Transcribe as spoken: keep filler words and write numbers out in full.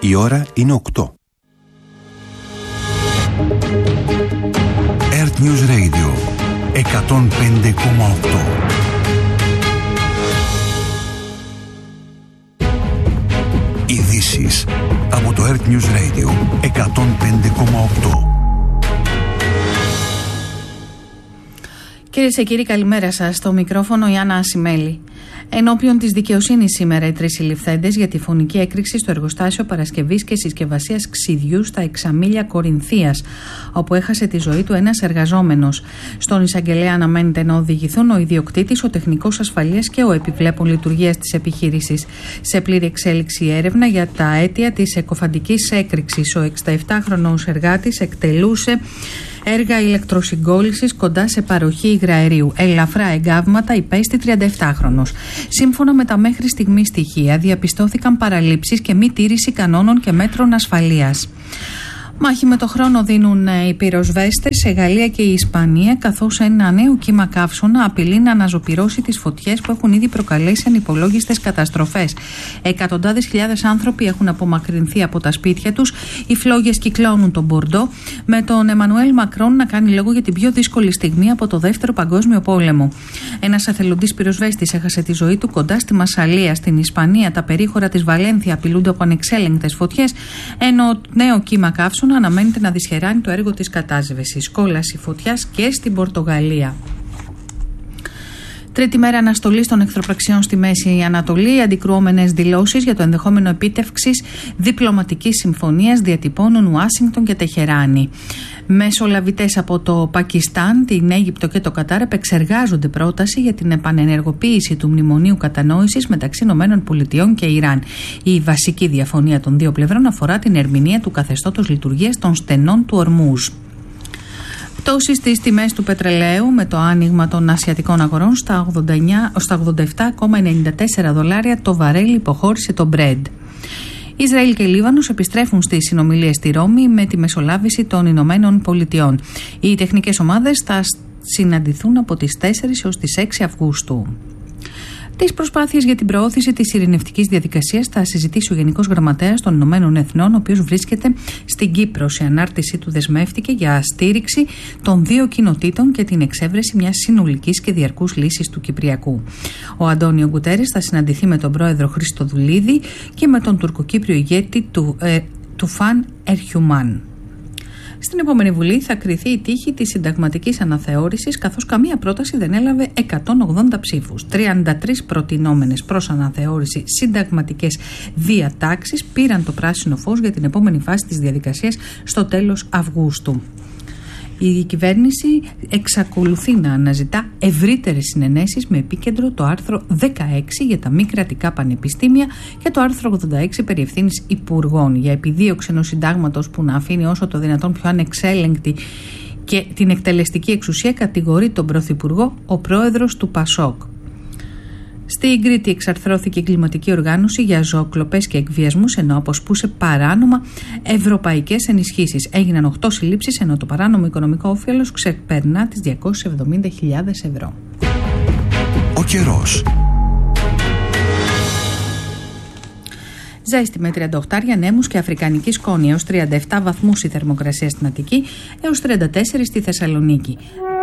Η ώρα είναι οκτώ. Earth News Radio εκατόν πέντε κόμμα οκτώ. Ειδήσεις από το Earth News Radio εκατόν πέντε κόμμα οκτώ. Κυρίες και κύριοι, καλημέρα σας. Στο μικρόφωνο η Άννα Ασημέλη. Ενώπιον της δικαιοσύνης σήμερα οι τρεις συλληφθέντες για τη φωνική έκρηξη στο εργοστάσιο παρασκευής και συσκευασίας ξυδιού στα Εξαμήλια Κορινθίας, όπου έχασε τη ζωή του ένας εργαζόμενος. Στον εισαγγελέα αναμένεται να οδηγηθούν ο ιδιοκτήτης, ο τεχνικός ασφαλείας και ο επιβλέπων λειτουργίας της επιχείρησης. Σε πλήρη εξέλιξη έρευνα για τα αίτια της εκοφαντικής έκρηξης. Ο εξηνταεπτάχρονος εργάτης εκτελούσε έργα ηλεκτροσυγκόλλησης κοντά σε παροχή υγραερίου. Ελαφρά εγκάβματα υπέστη τριανταεπτάχρονος. Σύμφωνα με τα μέχρι στιγμή στοιχεία, διαπιστώθηκαν παραλήψεις και μη τήρηση κανόνων και μέτρων ασφαλείας. Μάχη με το χρόνο δίνουν οι πυροσβέστες σε Γαλλία και η Ισπανία, καθώς ένα νέο κύμα καύσωνα απειλεί να αναζωπυρώσει τις φωτιές που έχουν ήδη προκαλέσει ανυπολόγιστες καταστροφές. Εκατοντάδες χιλιάδες άνθρωποι έχουν απομακρυνθεί από τα σπίτια τους. Οι φλόγες κυκλώνουν τον Μπορντό, με τον Εμμανουέλ Μακρόν να κάνει λόγο για την πιο δύσκολη στιγμή από το Δεύτερο Παγκόσμιο Πόλεμο. Ένας εθελοντής πυροσβέστης έχασε τη ζωή του κοντά στη Μασσαλία. Στην Ισπανία, τα περίχωρα της Βαλένθια απειλούνται από ανεξέλεγκτες φωτιές, ενώ νέο κύμα καύσωνα αναμένεται να δυσχεράνει το έργο της κατάσβεσης. Κόλαση φωτιάς και στην Πορτογαλία. Τρίτη μέρα αναστολής των εχθροπραξιών στη Μέση Ανατολή. Αντικρουόμενες δηλώσεις για το ενδεχόμενο επίτευξης διπλωματικής συμφωνίας διατυπώνουν Ουάσιγκτον και Τεχεράνη. Μεσολαβητές από το Πακιστάν, την Αίγυπτο και το Κατάρ επεξεργάζονται πρόταση για την επανενεργοποίηση του μνημονίου κατανόησης μεταξύ ΗΠΑ και Ιράν. Η βασική διαφωνία των δύο πλευρών αφορά την ερμηνεία του καθεστώτος λειτουργίας των στενών του Ορμούζ. Πτώσεις στις τιμές του πετρελαίου με το άνοιγμα των ασιατικών αγορών στα ογδόντα επτά κόμμα ενενήντα τέσσερα δολάρια το βαρέλι, υποχώρησε το Brent. Ισραήλ και Λίβανος επιστρέφουν στις συνομιλίες στη Ρώμη με τη μεσολάβηση των Ηνωμένων Πολιτειών. Οι τεχνικές ομάδες θα συναντηθούν από τις τέσσερις έως τις έξι Αυγούστου. Τις προσπάθειες για την προώθηση της ειρηνευτικής διαδικασίας θα συζητήσει ο Γενικός Γραμματέας των Ηνωμένων Εθνών, ο οποίος βρίσκεται στην Κύπρο. Σε ανάρτηση του δεσμεύτηκε για στήριξη των δύο κοινοτήτων και την εξέβρεση μιας συνολικής και διαρκούς λύσης του Κυπριακού. Ο Αντώνιο Γκουτέρες θα συναντηθεί με τον πρόεδρο Χριστοδουλίδη και με τον τουρκοκύπριο ηγέτη του, ε, του Φαν Ερχιουμάν. Στην επόμενη Βουλή θα κριθεί η τύχη της συνταγματικής αναθεώρησης, καθώς καμία πρόταση δεν έλαβε εκατόν ογδόντα ψήφους. τριάντα τρεις προτινόμενες προς αναθεώρηση συνταγματικές διατάξεις πήραν το πράσινο φως για την επόμενη φάση της διαδικασίας στο τέλος Αυγούστου. Η κυβέρνηση εξακολουθεί να αναζητά ευρύτερες συνενέσεις με επίκεντρο το άρθρο δεκαέξι για τα μη κρατικά πανεπιστήμια και το άρθρο ογδόντα έξι περί ευθύνης υπουργών. Για επιδίωξη ενός συντάγματος που να αφήνει όσο το δυνατόν πιο ανεξέλεγκτη και την εκτελεστική εξουσία, κατηγορεί τον Πρωθυπουργό ο πρόεδρος του Πασόκ. Στην Κρήτη εξαρθρώθηκε η εγκληματική οργάνωση για ζωοκλοπές και εκβιασμούς, ενώ αποσπούσε παράνομα ευρωπαϊκές ενισχύσεις. Έγιναν οκτώ συλλήψεις, ενώ το παράνομο οικονομικό όφελος ξεπερνά τις διακόσιες εβδομήντα χιλιάδες ευρώ. Ο καιρός. Ζέστη με τριάντα οκτώ ανέμους και αφρικανική σκόνη, έως τριάντα επτά βαθμούς η θερμοκρασία στην Αττική, έως τριάντα τέσσερα στη Θεσσαλονίκη.